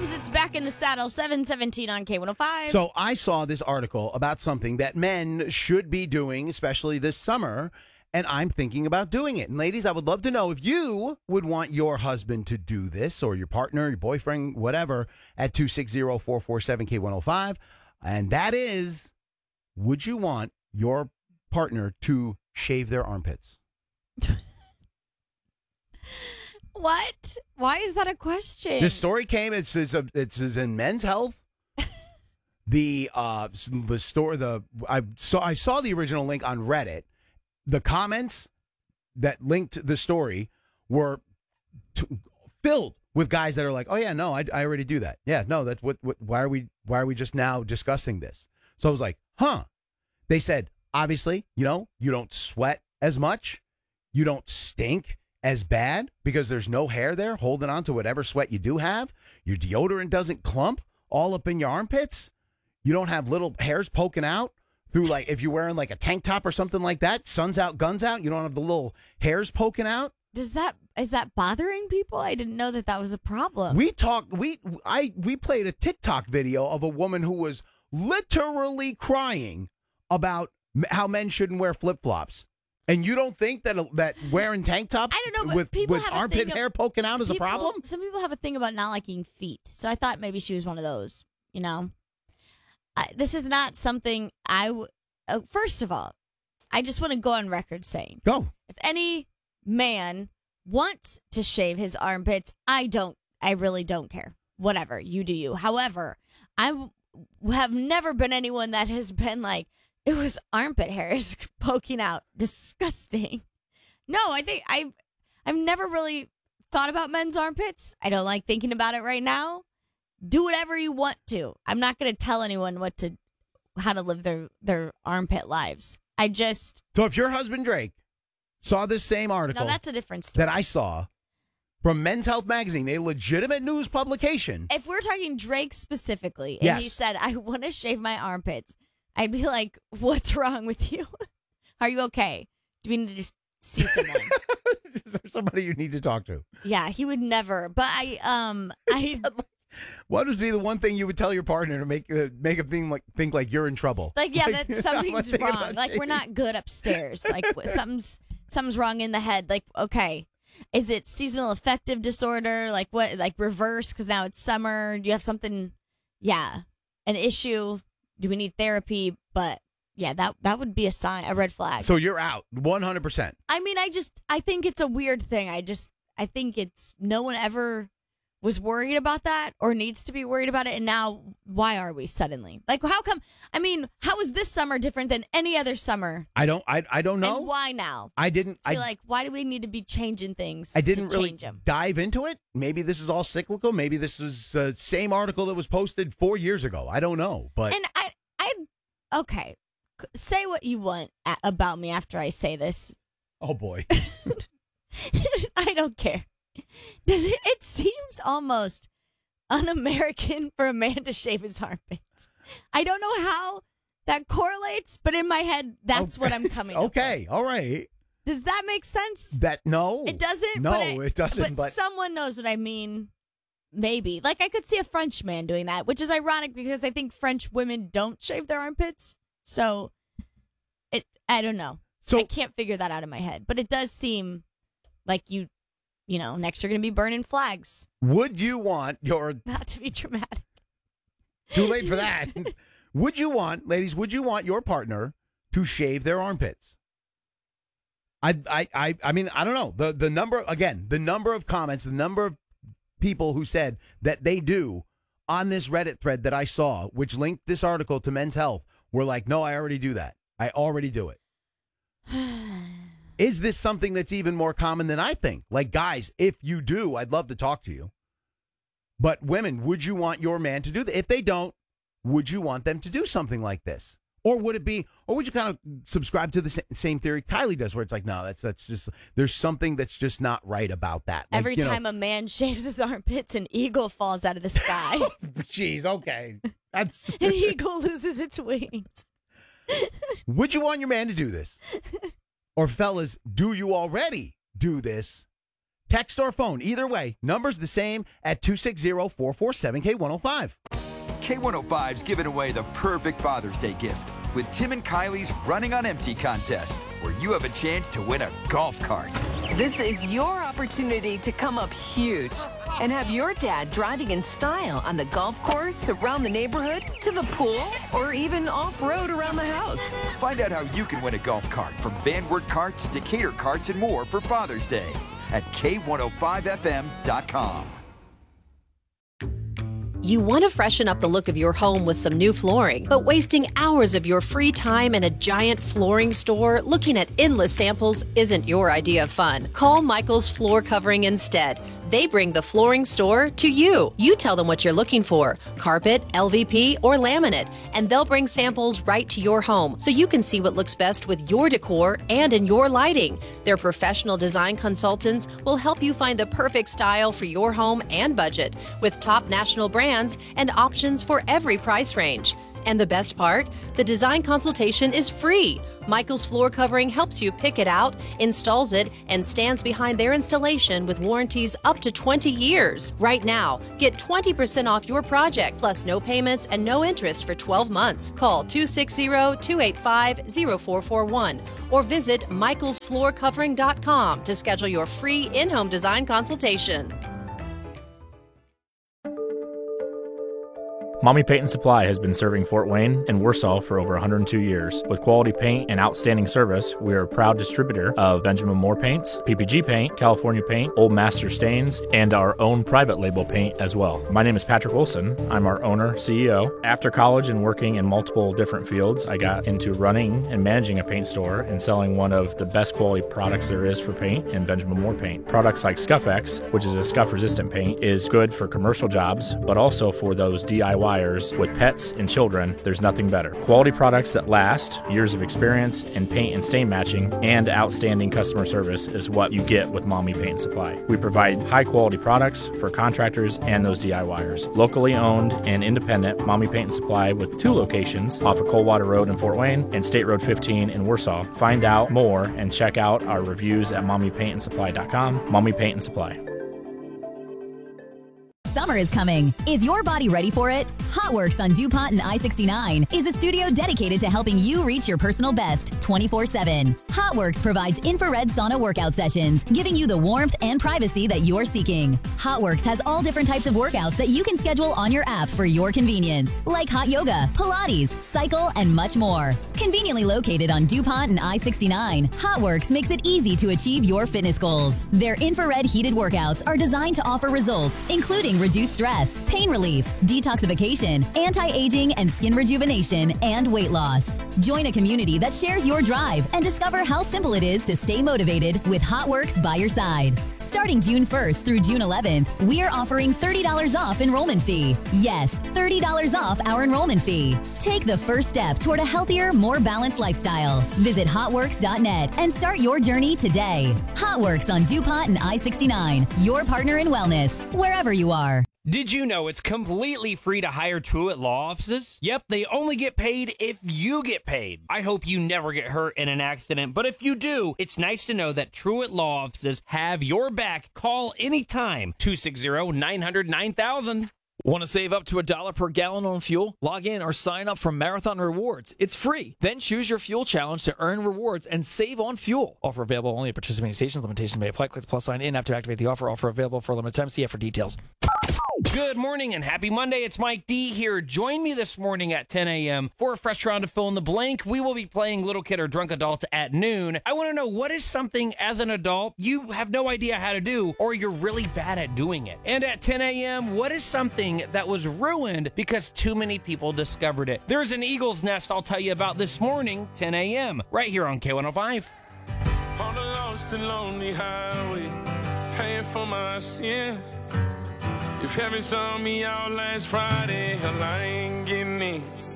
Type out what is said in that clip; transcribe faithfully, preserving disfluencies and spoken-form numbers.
Combs, it's Back in the Saddle, seven seventeen on K one oh five. So I saw this article about something that men should be doing, especially this summer, and I'm thinking about doing it. And ladies, I would love to know if you would want your husband to do this, or your partner, your boyfriend, whatever, at two six zero, four four seven, K one oh five. And that is, would you want your partner to shave their armpits? What? Why is that a question? This story came. It's it's, a, it's in Men's Health. the uh the story the I saw I saw the original link on Reddit. The comments that linked the story were t- filled with guys that are like, "Oh yeah, no, I, I already do that. Yeah, no, that's what, what. Why are we Why are we just now discussing this?" So I was like, "Huh." They said, obviously, you know, you don't sweat as much, you don't stink as bad because there's no hair there holding on to whatever sweat you do have. Your deodorant doesn't clump all up in your armpits. You don't have little hairs poking out through, like, if you're wearing like a tank top or something like that, sun's out, guns out, you don't have the little hairs poking out. Does that, is that bothering people? I didn't know that that was a problem. We talked, we, I, we played a TikTok video of a woman who was literally crying about how men shouldn't wear flip-flops. And you don't think that that wearing tank tops I don't know, but with, people with have a armpit thing of- hair poking out is People- a problem? Some people have a thing about not liking feet. So I thought maybe she was one of those, you know? I, this is not something I w- uh, first of all, I just want to go on record saying, Go. if any man wants to shave his armpits, I don't, I really don't care. Whatever, you do you. However, I w- have never been anyone that has been like, it was armpit hairs poking out. Disgusting. No, I think I, I've never really thought about men's armpits. I don't like thinking about it right now. Do whatever you want to. I'm not going to tell anyone what to, how to live their, their armpit lives. I just. So if your husband Drake saw this same article No, that's a different story. that I saw from Men's Health Magazine, a legitimate news publication. If we're talking Drake specifically, and he Yes. said, I want to shave my armpits, I'd be like, what's wrong with you? Are you okay? Do we need to just see someone? Is there somebody you need to talk to? Yeah, he would never. But I, um, I What would be the one thing you would tell your partner to make uh, make him think like think like you're in trouble? like, yeah, that I'm something's thinking wrong. about Like, we're shaving. not good upstairs. Like, wh- something's something's wrong in the head. Like, okay, is it seasonal affective disorder? Like, what? Like, reverse because now it's summer. Do you have something? Yeah, an issue. Do we need therapy? But yeah, that that would be a sign, a red flag. So you're out one hundred percent. I mean, I just, I think it's a weird thing. I just, I think it's, no one ever was worried about that or needs to be worried about it. And now, why are we suddenly? Like, how come, I mean, how is this summer different than any other summer? I don't I I don't know. And why now? I didn't I feel I like, why do we need to be changing things I didn't to really change them? dive into it. Maybe this is all cyclical. Maybe this was the same article that was posted four years ago. I don't know. But And I, I, okay, C- say what you want a- about me after I say this. oh boy. I don't care. Does it? It seems almost un-American for a man to shave his armpits. I don't know how that correlates, but in my head, that's what I'm coming. up Okay, all right. with. Does that make sense? That no, It doesn't. No, but it, doesn't. But, But, someone knows what I mean. Maybe, like, I could see a French man doing that, which is ironic because I think French women don't shave their armpits. So, it. I don't know. so I can't figure that out in my head, but it does seem like you, you know, next you're going to be burning flags. would you want your Not to be dramatic. too late for that? Would you want, ladies? Would you want your partner to shave their armpits? I I I I mean I don't know the the number again the number of comments the number of people who said that they do on this Reddit thread that I saw, which linked this article to Men's Health, were like, no, I already do that. I already do it. Is this something that's even more common than I think? Like, guys, if you do, I'd love to talk to you. But women, would you want your man to do that? If they don't, would you want them to do something like this? Or would it be, or would you kind of subscribe to the sa- same theory Kylie does, where it's like, no, that's that's just, there's something that's just not right about that. Like, Every you know- time a man shaves his armpits, an eagle falls out of the sky. Jeez, okay. That's. An eagle loses its wings. Would you want your man to do this? Or fellas, do you already do this Text or phone, either way. Number's the same at two six zero, four four seven, K one oh five. K one oh five's giving away the perfect Father's Day gift with Tim and Kylie's Running on Empty contest, where you have a chance to win a golf cart. This is your opportunity to come up huge and have your dad driving in style on the golf course, around the neighborhood, to the pool, or even off-road around the house. Find out how you can win a golf cart from Van Wert Carts, Decatur Carts, and more for Father's Day at K one oh five F M dot com. You want to freshen up the look of your home with some new flooring, but wasting hours of your free time in a giant flooring store looking at endless samples isn't your idea of fun. Call Michael's Floor Covering instead. They bring the flooring store to you. You tell them what you're looking for, carpet, L V P, or laminate, and they'll bring samples right to your home so you can see what looks best with your decor and in your lighting. Their professional design consultants will help you find the perfect style for your home and budget with top national brands and options for every price range. And the best part? The design consultation is free. Michael's Floor Covering helps you pick it out, installs it, and stands behind their installation with warranties up to twenty years. Right now, get twenty percent off your project, plus no payments and no interest for twelve months. Call two six zero, two eight five, zero four four one or visit michaels floor covering dot com to schedule your free in-home design consultation. Mommy Paint and Supply has been serving Fort Wayne and Warsaw for over one hundred two years. With quality paint and outstanding service, we are a proud distributor of Benjamin Moore Paints, P P G Paint, California Paint, Old Master Stains, and our own private label paint as well. My name is Patrick Olson. I'm our owner, C E O. After college and working in multiple different fields, I got into running and managing a paint store and selling one of the best quality products there is for paint in Benjamin Moore Paint. Products like Scuff-X, which is a scuff-resistant paint, is good for commercial jobs, but also for those D I Y with pets and children. There's nothing better. Quality products that last, years of experience in paint and stain matching, and outstanding customer service is what you get with Mommy Paint and Supply. We provide high quality products for contractors and those DIYers. Locally owned and independent, Mommy Paint and Supply with two locations off of Coldwater Road in Fort Wayne and State Road fifteen in Warsaw. Find out more and check out our reviews at mommy paint and supply dot com. Mommy Paint and Supply. Summer is coming. Is your body ready for it? HotWorks on DuPont and I sixty-nine is a studio dedicated to helping you reach your personal best twenty-four seven. HotWorks provides infrared sauna workout sessions, giving you the warmth and privacy that you're seeking. HotWorks has all different types of workouts that you can schedule on your app for your convenience, like hot yoga, Pilates, cycle, and much more. Conveniently located on DuPont and I sixty-nine, HotWorks makes it easy to achieve your fitness goals. Their infrared heated workouts are designed to offer results, including reduced stress, pain relief, detoxification, anti-aging and skin rejuvenation, and weight loss. Join a community that shares your drive and discover how simple it is to stay motivated with HotWorks by your side. Starting June first through June eleventh, we are offering thirty dollars off enrollment fee. Yes, thirty dollars off our enrollment fee. Take the first step toward a healthier, more balanced lifestyle. Visit hotworks dot net and start your journey today. HotWorks on DuPont and I sixty-nine, your partner in wellness, wherever you are. Did you know it's completely free to hire Truett Law Offices? Yep, they only get paid if you get paid. I hope you never get hurt in an accident, but if you do, it's nice to know that Truett Law Offices have your back. Call anytime, two six zero, nine hundred, nine thousand. Want to save up to a dollar per gallon on fuel? Log in or sign up for Marathon Rewards. It's free. Then choose your fuel challenge to earn rewards and save on fuel. Offer available only at participating stations. Limitations may apply. Click the plus sign in app to activate the offer. Offer available for a limited time. See app for details. Good morning and happy Monday. It's Mike D here. Join me this morning at ten a.m. for a fresh round of Fill in the Blank. We will be playing Little Kid or Drunk Adult at noon. I want to know, what is something as an adult you have no idea how to do, or you're really bad at doing it? And at ten a.m., what is something that was ruined because too many people discovered it? There's an eagle's nest I'll tell you about this morning, ten a.m., right here on K one oh five. On the lost and lonely highway, paying for my sins. If heaven saw me out last Friday, hell, I ain't getting in.